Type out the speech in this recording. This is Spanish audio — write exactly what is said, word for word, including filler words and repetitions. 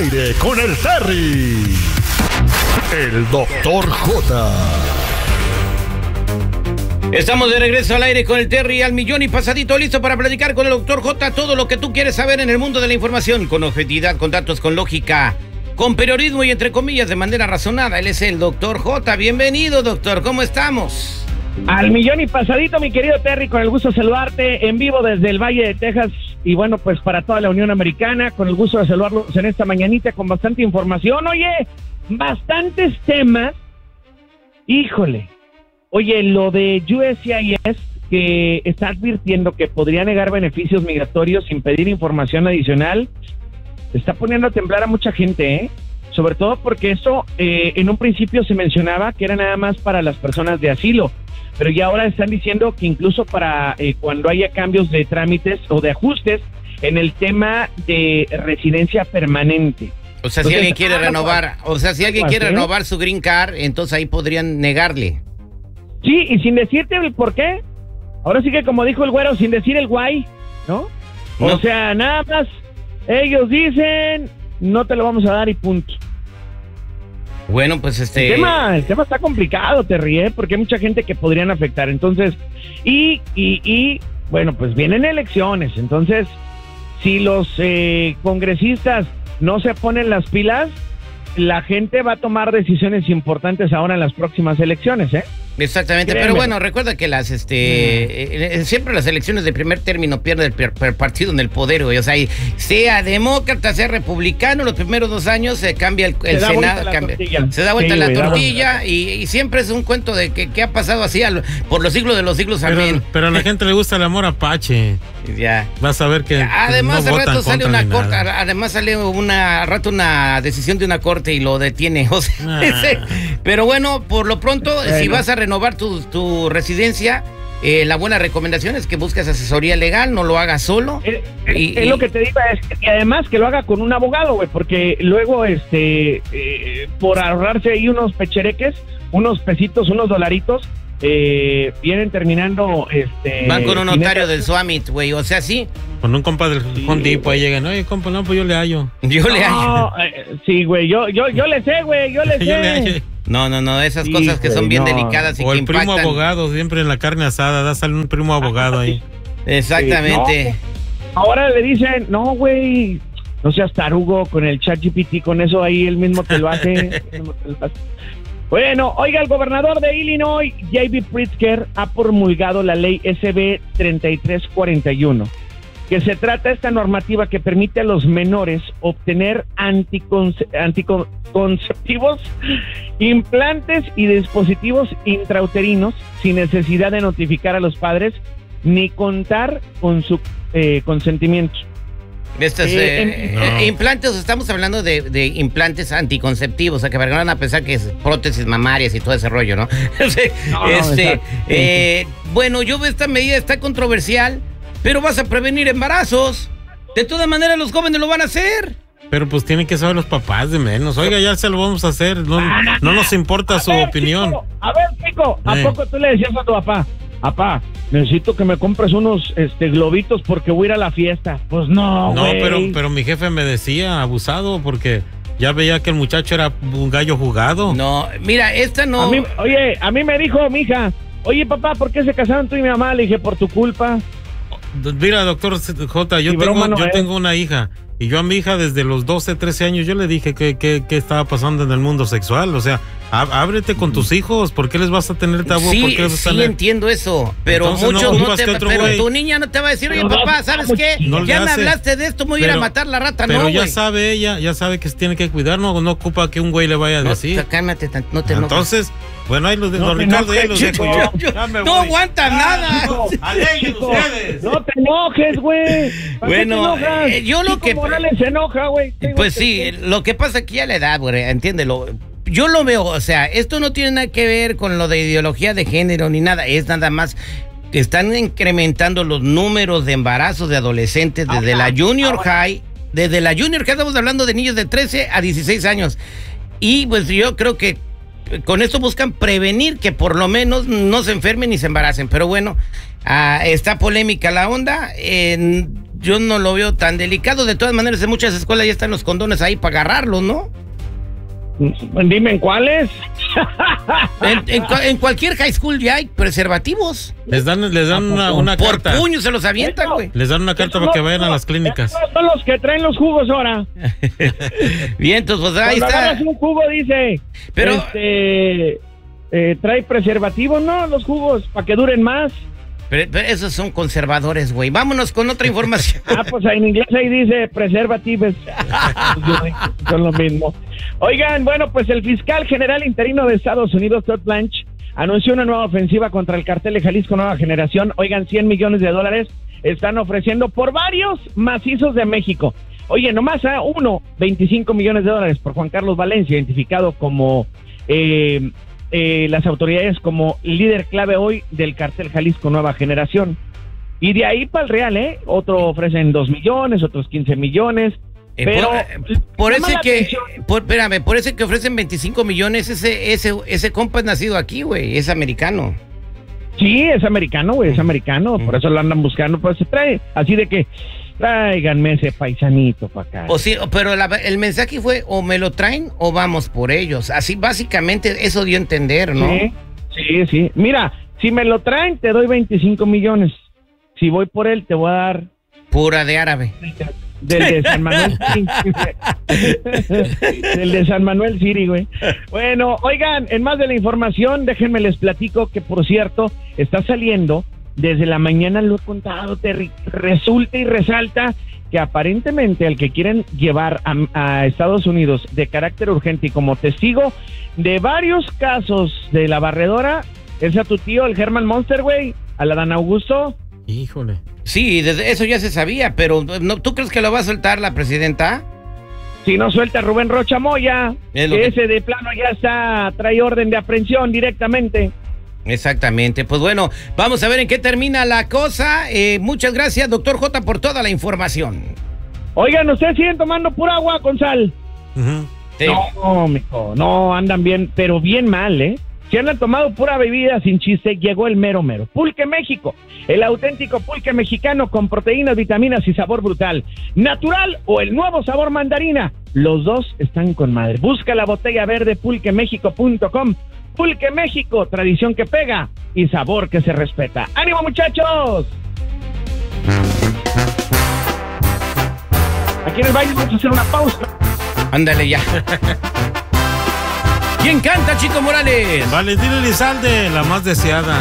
aire con el Terry. El doctor J. Estamos de regreso al aire con el Terry al millón y pasadito, listo para platicar con el doctor J todo lo que tú quieres saber en el mundo de la información, con objetividad, con datos, con lógica, con periodismo y entre comillas de manera razonada. Él es el doctor J. Bienvenido, doctor, ¿cómo estamos? Al millón y pasadito, mi querido Terry, con el gusto de saludarte en vivo desde el Valle de Texas y bueno, pues para toda la Unión Americana, con el gusto de saludarlos en esta mañanita con bastante información. Oye, bastantes temas, híjole. Oye, lo de U S C I S, que está advirtiendo que podría negar beneficios migratorios sin pedir información adicional, está poniendo a temblar a mucha gente, ¿eh? Sobre todo porque eso eh, en un principio se mencionaba que era nada más para las personas de asilo, pero ya ahora están diciendo que incluso para eh, cuando haya cambios de trámites o de ajustes en el tema de residencia permanente. O sea, entonces, si alguien quiere renovar, o sea, si alguien quiere renovar su green card, entonces ahí podrían negarle. Sí, y sin decirte el por qué. Ahora sí que como dijo el güero, sin decir el guay, ¿no? O no. sea, nada más ellos dicen, no te lo vamos a dar y punto. Bueno, pues este... El tema, el tema está complicado, te ríes, porque hay mucha gente que podrían afectar. Entonces, y, y, y, bueno, pues vienen elecciones. Entonces, si los eh, congresistas no se ponen las pilas, la gente va a tomar decisiones importantes ahora en las próximas elecciones, ¿eh? Exactamente, Créeme. Pero bueno, recuerda que las, este, eh, siempre las elecciones de primer término pierde el per, per partido en el poder, güey. O sea, sea demócrata, sea republicano, los primeros dos años se cambia el, el Senado, cambia, se da vuelta sí, la wey, tortilla y, y siempre es un cuento de que, que ha pasado así al, por los siglos de los siglos, pero, amén. Pero a la gente le gusta el amor apache. Ya. Vas a ver que además no al rato sale una corte, nada. además sale una rato una decisión de una corte y lo detiene. O sea, ah. ese, pero bueno, por lo pronto, bueno. si vas a renovar tu, tu residencia, eh, la buena recomendación es que busques asesoría legal, no lo hagas solo. Es, y, es y, lo que te digo, es que además que lo haga con un abogado, güey, porque luego, este, eh, por ahorrarse ahí unos pechereques, unos pesitos, unos dolaritos, eh, vienen terminando, este... Van con un notario del Summit, güey, o sea, sí. Con un compa del sí, Home Depot ahí llegan, oye, compa, no, pues yo le hallo. Yo le hallo. No, eh, sí, güey, yo, yo, yo le sé, güey, yo le sé. yo le hallo. No, no, no, esas sí, cosas que son bien no. delicadas y o que el primo impactan. abogado, siempre en la carne asada, da sale un primo abogado ahí. Exactamente. Sí, no. Ahora le dicen, no, güey, no seas tarugo con el ChatGPT, con eso ahí él mismo te lo hace. Bueno, oiga, el gobernador de Illinois, J B Pritzker, ha promulgado la ley S B treinta y tres cuarenta y uno, que se trata de esta normativa que permite a los menores obtener anticonce- anticonceptivos, implantes y dispositivos intrauterinos sin necesidad de notificar a los padres ni contar con su eh, consentimiento. Estos eh, eh, no. eh, implantes, estamos hablando de, de implantes anticonceptivos, o sea que van a pensar que es prótesis mamarias y todo ese rollo, ¿no? no este, eh, bueno, yo veo esta medida, está controversial, pero vas a prevenir embarazos. De todas maneras, los jóvenes lo van a hacer. Pero pues tienen que saber los papás de menos. Oiga, ya se lo vamos a hacer. No, no nos importa a su ver, opinión. Chico, a ver, Chico, ¿a eh. poco tú le decías a tu papá? Papá, necesito que me compres unos este globitos porque voy a ir a la fiesta. Pues no, No, güey. pero, pero mi jefe me decía abusado porque ya veía que el muchacho era un gallo jugado. No, mira, esta no... A mí, oye, a mí me dijo mi hija, oye, papá, ¿por qué se casaron tú y mi mamá? Le dije, por tu culpa. Mira, doctor J, yo, tengo, no yo tengo una hija. Y yo a mi hija desde los doce, trece años yo le dije que, que, que estaba pasando en el mundo sexual. O sea, ábrete con tus hijos. ¿Por qué les vas a tener tabú? Sí, ¿Por qué sí tener... entiendo eso. Pero Entonces, muchos no, no te... Pero güey. Tu niña no te va a decir, oye, papá, ¿sabes qué? No ya me hace. hablaste de esto, me voy pero, a ir a matar la rata. Pero no, ya güey. sabe ella, ya sabe que se tiene que cuidar. No, no ocupa que un güey le vaya a decir. No, cálmate, no te enojes. Entonces... Bueno, ahí los de no Ricardo, ya los dejo yo. yo, yo no aguanta nada. Aleguen ustedes. No te enojes, güey. Bueno, eh, yo lo Chico que... Morales se enoja, güey. Pues sí, lo que pasa es que ya la edad, güey, entiéndelo. Yo lo veo, o sea, esto no tiene nada que ver con lo de ideología de género ni nada. Es nada más que están incrementando los números de embarazos de adolescentes desde Ajá. la Junior High. Desde la Junior High estamos hablando de niños de trece a dieciséis años. Y pues yo creo que con esto buscan prevenir que por lo menos no se enfermen ni se embaracen. Pero bueno, uh, está polémica la onda. Eh, yo no lo veo tan delicado. De todas maneras, en muchas escuelas ya están los condones ahí para agarrarlos, ¿no? Dime, ¿en cuáles? En, en, en cualquier high school ya hay preservativos. Les dan, les dan una, una Por carta. puño se los avientan, güey. Les dan una carta para que vayan a las clínicas. Son los que traen los jugos ahora. Bien, entonces, pues ahí Cuando está. agarras un jugo dice, Pero- este, eh, trae preservativos, ¿no? Los jugos, para que duren más. Pero, pero esos son conservadores, güey. Vámonos con otra información. Ah, pues en inglés ahí dice preservatives. Son lo mismo. Oigan, bueno, pues el fiscal general interino de Estados Unidos, Todd Blanche, anunció una nueva ofensiva contra el cartel de Jalisco Nueva Generación. Oigan, cien millones de dólares están ofreciendo por varios macizos de México. Oye, nomás a uno, veinticinco millones de dólares por Juan Carlos Valencia, identificado como... Eh, Eh, las autoridades como líder clave hoy del cartel Jalisco Nueva Generación. Y de ahí para el Real, ¿eh? Otro ofrecen dos millones, otros quince millones. Eh, pero por, por ese que, atención. por, espérame, por ese que ofrecen veinticinco millones, ese, ese, ese compa es nacido aquí, güey, es americano. Sí, es americano, güey, es americano, Mm. por eso lo andan buscando, pues se trae, así de que tráiganme ese paisanito para acá. O sí, pero la- el mensaje fue o me lo traen o vamos por ellos. Así básicamente eso dio a entender, ¿no? Sí, sí, sí. Mira, si me lo traen, te doy veinticinco millones. Si voy por él, te voy a dar Pura de árabe. del de San Manuel City. Del de San Manuel City, güey. Bueno, oigan, en más de la información, déjenme les platico que, por cierto, está saliendo, desde la mañana lo he contado, Terry, resulta y resalta que aparentemente al que quieren llevar a, a Estados Unidos de carácter urgente y como testigo de varios casos de la barredora, es a tu tío, el Herman Monster, güey, a la Dan Augusto. Híjole. Sí, desde eso ya se sabía, pero no, ¿tú crees que lo va a soltar la presidenta? Si no suelta a Rubén Rocha Moya, Es lo que que- ese de plano ya está, trae orden de aprehensión directamente. Exactamente. Pues bueno, vamos a ver en qué termina la cosa. Eh, muchas gracias, doctor J, por toda la información. Oigan, ¿ustedes siguen tomando pura agua con sal? Ujú. Sí. No, mijo, no, andan bien, pero bien mal, ¿eh? Si andan tomado pura bebida sin chiste, llegó el mero mero. Pulque México, el auténtico pulque mexicano con proteínas, vitaminas y sabor brutal. Natural o el nuevo sabor mandarina, los dos están con madre. Busca la botella verde pulque méxico punto com. Pulque México, tradición que pega y sabor que se respeta. ¡Ánimo, muchachos! Aquí en el baile vamos a hacer una pausa. Ándale ya. ¿Quién canta, Chico Morales? Valentín Elizalde, la más deseada.